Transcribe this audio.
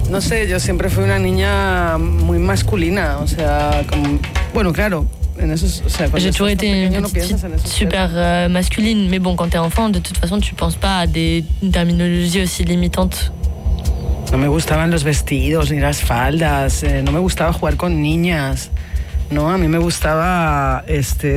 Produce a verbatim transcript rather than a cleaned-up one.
no sé, yo siempre fui una niña muy masculina, o sea, como, bueno, claro. O sea, J'ai toujours été pequeño, une no petite piensas en esos super euh, masculine, mais bon, quand t'es enfant, de toute façon, tu penses pas à des terminologies aussi limitantes. No me gustaban los vestidos ni las faldas, eh, no me gustaba jugar con niñas, no, a mí me gustaba este